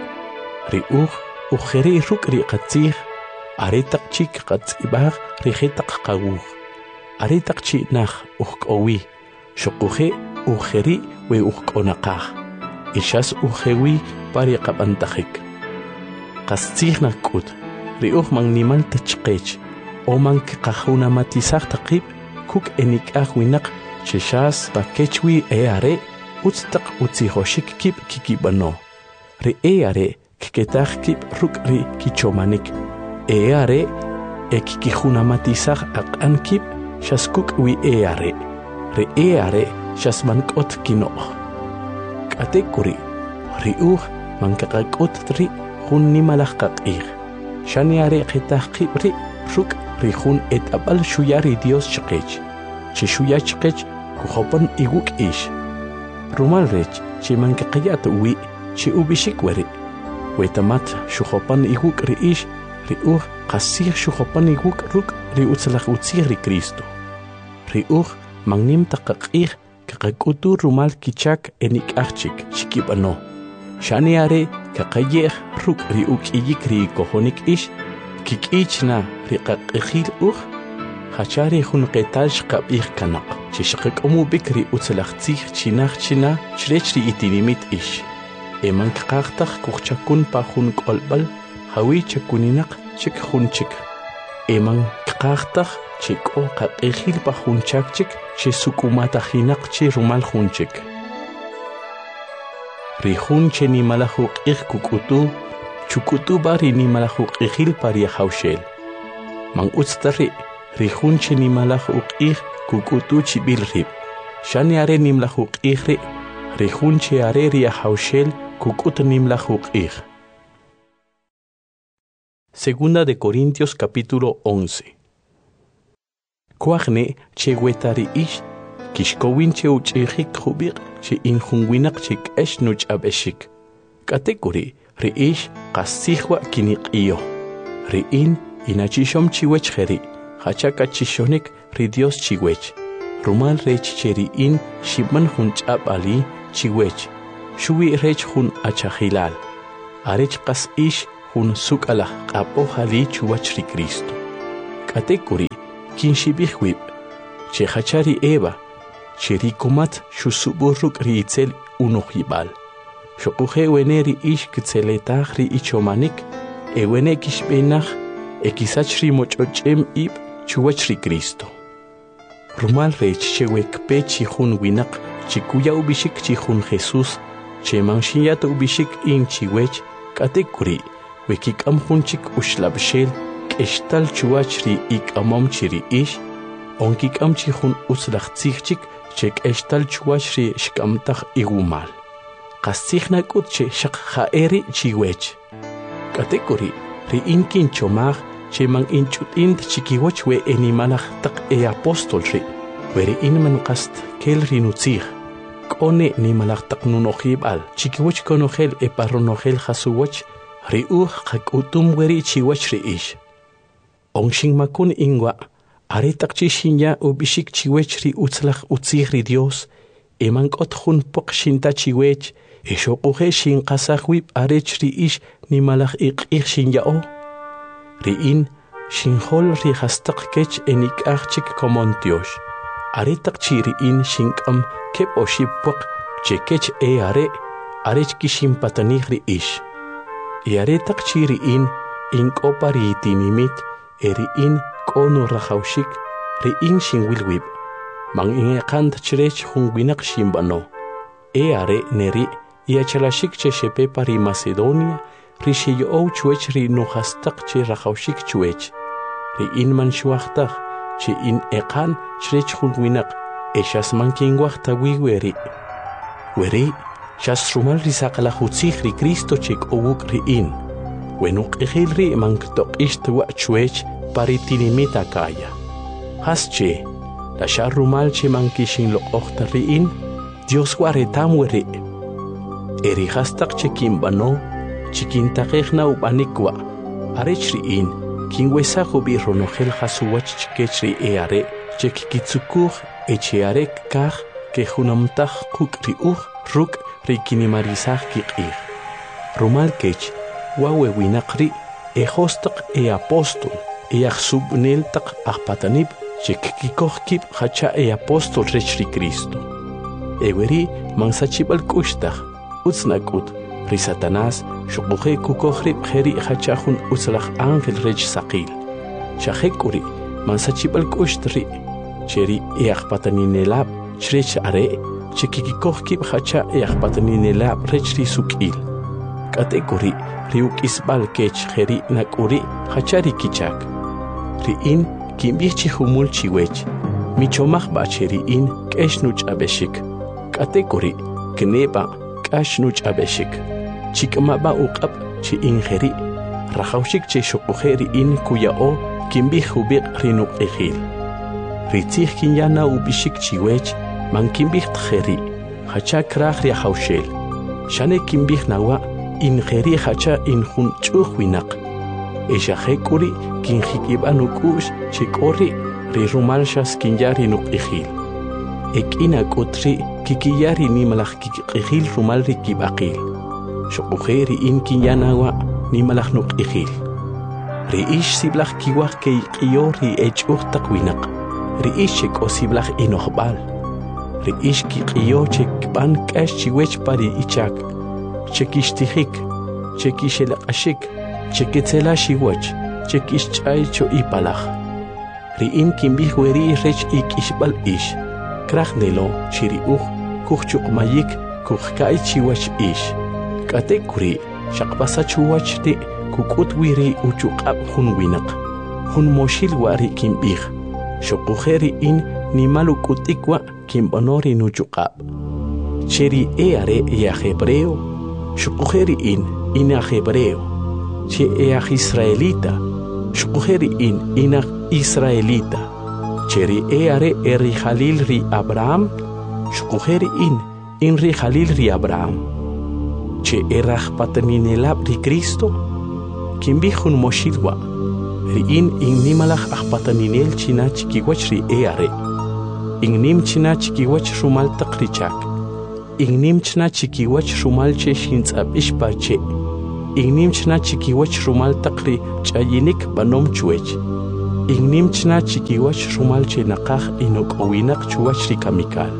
Ujeri ruk katzig, aretak chik katzibag rijetak kawuj. Aretak chi nach ujkowi, shokuje ujeri we ujkonakaj. Ishas ujewi pari kabantajik. Kastzig nakut, man nimal tachkech, o man kajuna matizag takib, kuk enikaj winak, cheshas bakechwi are, utstak utzihoshik kip kikibano. Are, Keketak kip ruk ri kichomanik. Eare kikijunamatizag akan kip shaskuk wi eare. Eare shasmankot kinoch. Katekuri mankakakot tri hun nimalach kakir. Shaniare ketak kip ri ruk ri hun etabal shuyari Dios chkech. Chishuya chkech kuhopan iguk ish. Rumal rech chi mankakayat wi chi ubishik weri. Wetamat shuhopan iguk riish kasir shuhopan iguk ruk utzalach utzir ri Cristo. Magnim takakir kakakutu rumal kichak enik achik chikibano. Shaniare kakayeh ruk ukiyik ri kohonik ish kikichna ri kakihil hachari hun ketal shkabir kanak. Chishakak omubik utzalach tzich chinach china chrech ri itinimit ish. Eman kakaktak kuchakun pa hun kolbal, hawi chakuninak chik hun chik. Eman kakaktak chik o kakihil pa hun chak chik, che sukumatahinak che rumal hun chik. Rihun che ni malahuk ik kukutu, chukutu bari ni malahuk ihil pari haushel. Mang utstari, rihun che ni malahuk ik kukutu chibil rib. Shani are ni malahuk ihri, rihun che are ria haushel, Segunda de Corintios capítulo 11. Kuagne che wetari ish, kishkowin che uchihik hubik, che inhunwinak chik nuch abeshik. Katekuri, riish kasihwa kinik iyo. Riin inachishom chiwech heri, hachaka chishonik ridios chiwech. Rumal rech cheri in shibman hunchab ali chiwech. shuwi rech hun achahilal. Arech qas ish hun suk'ala q'ap'o jali chuwach ri Cristo. K'ate kuri kin shibij wib, che hachari Eva, che ri kumat shusuburruk ri itzel unuj yibal. Shokuje wene ri ish kitzeletaj ri ichomanik, e wene kishbenaj, e kisach ri moch'ochem ib chuwach ri Cristo. Rumal rech che wekpe chi hun winak, chi kuya ubishik chi hun Jesús, che manshiyat ubishik in chiwech, k'ate kuri, wekik am hunchik ushlabshel, k'eshtal chuwach ri ik amom chi ri ish, onkik am chi hun uslach tzigchik, che k'eshtal chuwach ri shkamtaj igumal. Qastzijna k'ut che shaq ja'eri chiwech. K'ate kuri, ri inkin chomaj, che man inchut'int chikiwach we enimalaj taq e apostol ri, weri inman qast kel ri nutzij. K'one nimalaj taq nunojib'al, chikiwach konojel e parronojel jasuwach, ri uj qak'utum weri chiwach ri ish. Onxin makun inwa, are taq chi xinya ubishik chiwech ri utzlaj utzij ri Dios, eman k'ot jun poq xinta chiwech, e xoquje xin qasaj wib arech ri ish nimalaj iq'ij xinya'o. Ri in xinjol ri jastaq kech enik'aj chik komon Dios. Are taq chi ri in xink'am kep oxib poq che kech e arech ki xinpatanij ri ish. Y are taq chi ri in ink'opa ri itinimit, e ri in k'onu rajawxik, ri in xinwilwib. Man ineqant chirech jun winak xinb'ano. E are neri iachalashik che xepepa ri Macedonia, ri xiyo'ow chuwech ri nujastaq che rajawxik chuwech. Ri in man xuajtaj, che in eqan chirech jun winak, e xas man kinwaj tawi weri. Weri, xas rumal ri saqlaj utzij ri Cristo che k'owuk ri in. Wenuk q'ijil ri man ktoq'ix tuwa' chuwech pari tinimit Acaya. Has che, la xa rumal che man kixinloq'ojta ri in, Dios waretam weri. Eri hastaq che kinb'ano, chikintaqejna ub'anikwa, arech ri in, kinwesaj ubi ronojel jasuwach chikech ri e are, che kikitzukuj e che are kaj ke junamtaj quk' ri uj ruk' ri kinimarisaj kiq'ij. Rumal kech, wawe winaq ri, e hostaq e apóstol, e ajsubnel taq ajpatanib, che kikikoj kib hacha e apóstol rech ri Cristo. Eweri mansachib'al k'uxtaj, utznak'ut, ri Satanás xoquje kukoj ri b'jeri hacha jun utzlaj ángel rech saqil. Xajek'uri mansachib'al k'uxt ri, che ri e ajpataninelab chrech are, che kikikoj kib hacha e ajpataninelab rech ri suk'il. K'ate kuri ri uk'isb'al kech jeri nak'uri hacha ri kichak. Ri in kinb'ij chi jumul chiwech, michomaj b'ache ri in k'ex nuch'ab'exik. K'ate kuri kneba k'ax nuch'ab'exik. Chik'mab'a uq'ab' chi in jeri, rajawxik che xoquje ri in kuya'o kinb'ij ubiq ri nuq'ijil. Ri tzij kinyana ub'ixik chiwech, man kinb'ij tjeri, hacha kraj ri ajawxel. Xane kinb'ij nawa' in jeri hacha in jun ch'uj winaq. E xajek'uri kinjik'ib'an uk'u'x che k'o ri rumal xas kinya ri nuq'ijil. E k'ina k'ut ri kikiya ri nimalaj kikq'ijil rumal ri kib'aqil. Xoquje ri in kinya nawa' nimalaj nuq'ijil. Ri ix siblaj kiwaj ke iq'iyo ri ech'uj taq winaq. Ri ix che k'o siblaj inojb'al. Ri ix kiq'iyo che kb'an k'ax chiwech pari ichak, che kixtijik, che kixelaq'axik, che ketzela xiwach, che kixch'ay cho ipalaj. Ri in kinb'ij weri rech ik'ixb'al ix, kraj nelo chi ri uj kujchuqmayik kujka'y chiwach ix. K'ate kuri xaqpasa chuwach ri kuk'ut wi ri uchuq'ab' jun winaq, jun moxil wa ri kinb'ij. Xoquje ri in nimal uk'utik wa kinb'ano ri nuchuq'ab'. Che ri e are e aj hebreo, xoquje ri in aj hebreo. Che e aj israelita, xoquje ri in aj israelita. Che ri e are e ri jalil ri Abraham, xoquje ri in ri jalil ri Abraham. Che e rajpataninelab ri Cristo, kinb'ij jun moxil wa, ri in nimalaj ajpataninel china chikiwach ri e are. Innim china chikiwach rumal taq richak. Ignimchna chikiwach rumalche shintzab ishpache. Ignimchna chikiwach rumal takri chayinik banom chuech. Ignimchna chikiwach rumalche nakaj inok owinak chuwach rikamikal.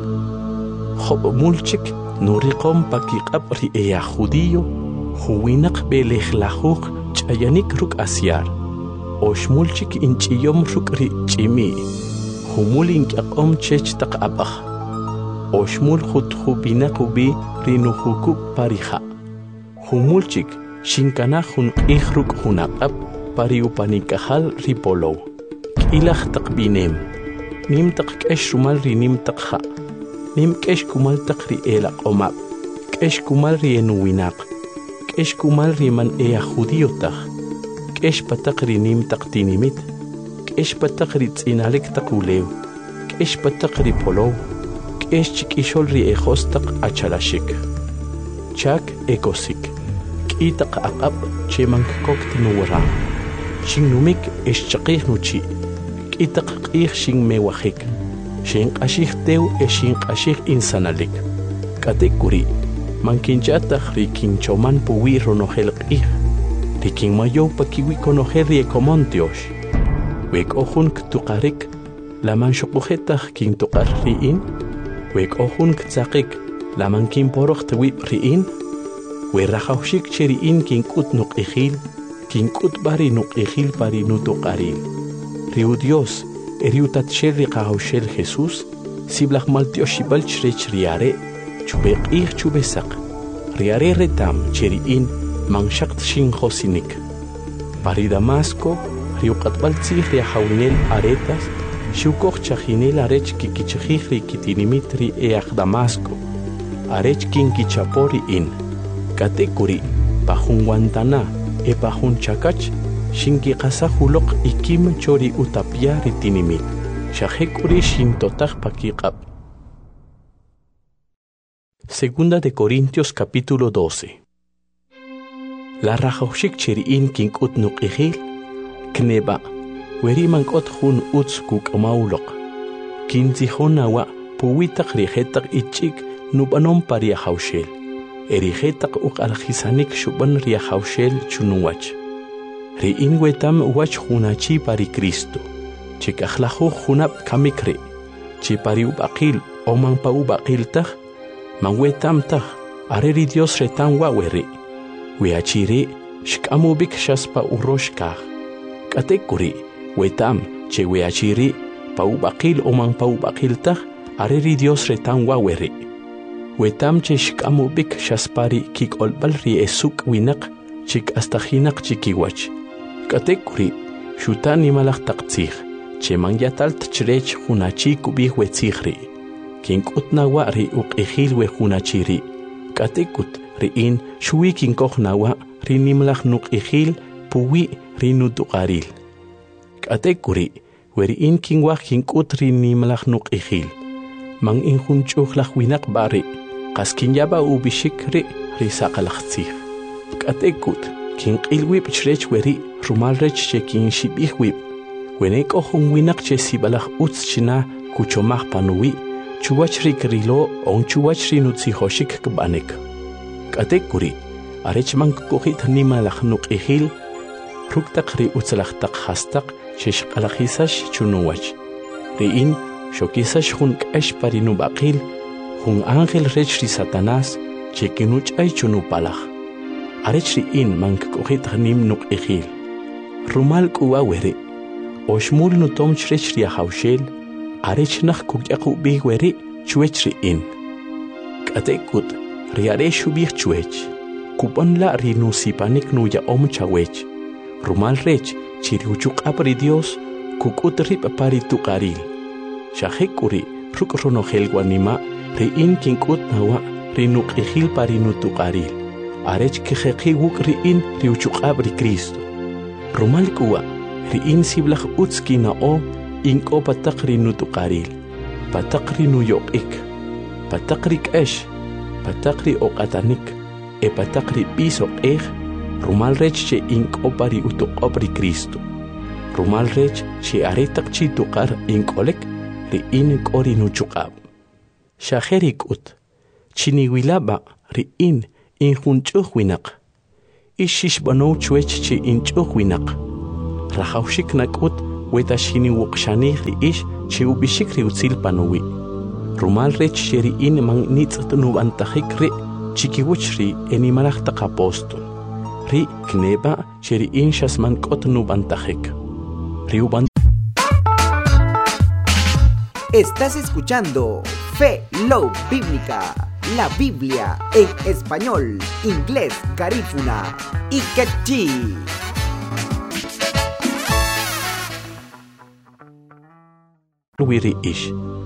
Job mulchik nuriqom pakikab ri eya judío. Huwinak belejlajuk chayanik ruk asyar. Oshmulchik inchiyom ruk ri chimi. Humul inkaqom chech taqabaj. Oshmul khuthubinak ubi rinuhukuk parija. Humulchik shinkana hun ihruk hunaqab pariupanikahal ripolo. Ilaj taqbinem. Nim taqkesh rumal rinim taqha. Nim kesh kumal taqri elaq omab. Kesh kumal rienuwinak. Kesh kumal riman ea judíotaq. Kesh pataqri nim taqtinimit. Kesh pataqri tzinalik taqulew. Kesh pataqri polow. Kesh chikishol ri ejostaq achalashik. Chak ekosik. Kitaq aqab chemank kokt nuwara. Shin numik eschaqih nuchi. Kitaq qih shin mewajik. Shin qashih tew shin qashih insanalik. Katekuri. Mankinchataq rikinchoman puwi ronohel qih. Rikin mayo pakiwi konohel riekomontiosh. Wek ohun ktuqarik. Laman shuqujetaq kin tuqar riin. Wek ohun ktzaqik. Laman kin poroq tewib riin. We rajawshik cheriin kin kut nuqihil. Kin kut bari nuqihil pari nutuqaril. Riu Dios. Eriutat sherri qahawshel Jesús. Siblaq maltioshibal chrech riare. Chubeq ih chubesaq. Riare retam cheriin. Manshakt shin josinik. Pari Damasco. Riu qatbal tzih riahawnel aretas. Shukok chajinel arech kikichajih rikitinimitri each Damasco. Arech kin kichapori in. Katekuri. Pajun Guantana. Pajun chakach. Shinki qasahulok ikim chori utapia ritinimit. Shahekuri shintotaq pakikab. Segunda de Corintios capítulo 12. La rajawshik cheriin kinkut nuqihil. Kneba. Weriman kot hun utz kuk maulok. Kinzihon awa puwitak rijetak ichik nubanon pariahawshel. Erijetak uk aljisanik shuban riahawshel chunuwach. Riin wetam wach hunachi pari Cristo. Chikajlahu hunab kamikri. Chipari ubaqil oman pa ubaqil tah. Man wetam tah. Areri Dios retan waweri. Weachiri shkamubik shaspa uroshkah. Katekuri. Wetam che weachiri pa ubaqil oman pa ubaqil tah. Areri Dios retan waweri. Wetam che shkamubik shaspari kik olbal ri esuk winak. Chik astajinak chikiwach. Katekuri, shutan imalaq taqtzih, cheman yatalt chrech hunachi kubih wetzihri. Kinkut nawa ri uqihil we hunachiri. Katekut riin shui kinkoh nawa ri nimlaq nuqihil puwi ri nutuqaril. Katekuri, weriin kinwaq kinkut ri nimlaq nuqihil. Man injunchuhlaq winak bari, qaskinyaba ubishik ri saqalaqtzih. Katekut, kin qilwib chrech weri rumal rech che kin shibih wib. Wenek ohun winak che sibalach utz china kuchomach panuwi, chuwach rikrilo on chuwach rinutzihoshik kbanek. Katekuri, arech man kukuhit nimalach nuqihil, ruktak ri utzlachtak hastak sheshqalajisash chunuwach. Riin, shokisash hun k'esh parinubaqil, hun ángel rech ri Satanás, che kinuch ay chunupalach. Arech riin man kukuhit nim nuqihil. Rumal kuwa weri. Oshmul nutom chrech riahawshel. Arech nach kukyaku bih weri chuech riin. Katekut riare shubih chuech. Kupan la rinusipanik nuya om chawech. Rumal rech chiriuchuk apri Dios kukut rip pari tuqaril. Shahekuri ruk ronohel guanima riin kinkut nawa rinuqihil pari nutuqaril. Arech kejeqi wuk riin riuchuk apri Cristo. Rumal kuwa riin siblach utski na o inko patakri nutuqaril. Patakri nuyoqik. Patakri k'esh. Patakri oqatanik. Patakri piso q'ej. Rumal rech che inko pari utuqopri Cristo. Rumal rech che aretak chi tuqar inkolek riin kori nuchuqab. Shajerik ut. Chiniwilaba ri'in injunch'uj winaq. Ixixb'anow chwech chi inch'uj winaq. Rajawxik nak'ut wetaxiniwoqxanej ri'ix chi ub'ixik ri utzil panuwi'. Rumal rech chi ri'in man nitz't nub'antajik ri' chikiwuch ri enimalaj taq apóstol. Ri kneba chi ri'in xasman k'ot nub'antajik. Ri ub'an.
Estás escuchando Fe Love Bíblica, la Biblia en español, inglés, garífuna y quechí.
Wiri ish.